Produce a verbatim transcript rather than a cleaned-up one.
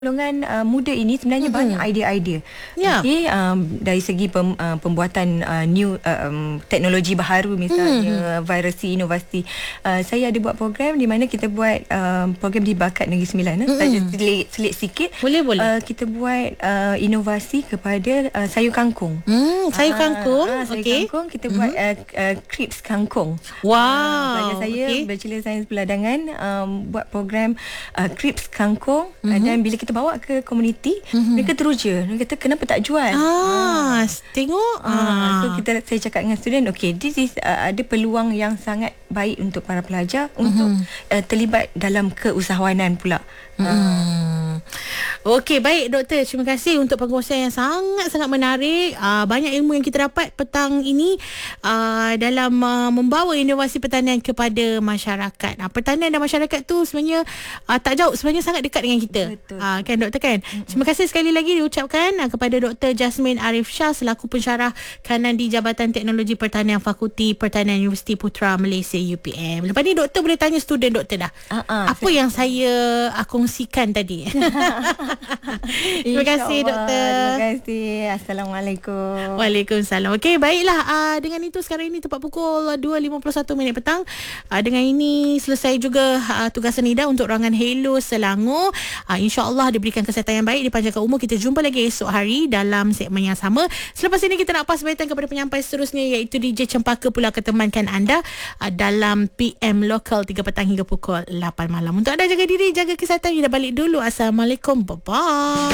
Golongan uh, muda ini sebenarnya mm-hmm. banyak idea-idea. Ya. Okey, um, dari segi pem, uh, pembuatan uh, new uh, um, teknologi baharu misalnya, mm-hmm. virasi inovasi. Uh, saya ada buat program di mana kita buat um, program di Bakat Negeri Sembilan. Mm-hmm. Saja selit, selit sikit. Boleh boleh. Uh, kita buat uh, inovasi kepada uh, sayur kangkung. Hmm, sayur kangkung. Uh, uh, sayur okey. kangkung kita mm-hmm. buat uh, uh, crips kangkung. Wow. Uh, pelajar saya okay. Bachelor Sains Peladangan um, buat program uh, crips kangkung, mm-hmm. uh, dan bila kita bawa ke komuniti, mm-hmm. mereka teruja. Mereka kata kenapa tak jual? Ah, ah. tengok. Ah. ah. So kita saya cakap dengan student, okay, this is uh, ada peluang yang sangat baik untuk para pelajar mm-hmm. untuk uh, terlibat dalam keusahawanan pula. Hmm. Okey, baik doktor, terima kasih untuk perkongsian yang sangat-sangat menarik. Uh, banyak ilmu yang kita dapat petang ini uh, dalam uh, membawa inovasi pertanian kepada masyarakat. Uh, pertanian dan masyarakat tu sebenarnya uh, tak jauh, sebenarnya sangat dekat dengan kita. Uh, kan doktor kan? Mm-hmm. Terima kasih sekali lagi diucapkan uh, kepada Doktor Jasmine Arif Shah selaku pensyarah kanan di Jabatan Teknologi Pertanian Fakulti Pertanian Universiti Putra Malaysia U P M. Lepas ni doktor boleh tanya student doktor dah. Uh-uh, Apa saya... yang saya uh, kongsikan tadi. Terima kasih doktor. Terima kasih. Assalamualaikum. Waalaikumsalam. Okey, baiklah. Uh, dengan itu sekarang ini tepat pukul dua lima puluh satu minit petang. Uh, dengan ini selesai juga uh, tugasan Nida untuk rangan Hello Selangor. Uh, InsyaAllah diberikan kesihatan yang baik, dipanjangkan umur. Kita jumpa lagi esok hari dalam segmen yang sama. Selepas ini kita nak pas baitan kepada penyampai seterusnya, iaitu D J Cempaka pula ketemankan anda uh, dalam P M Lokal tiga petang hingga pukul lapan malam. Untuk anda jaga diri, jaga kesihatan. Kita balik dulu. Assalamualaikum. Bye-bye.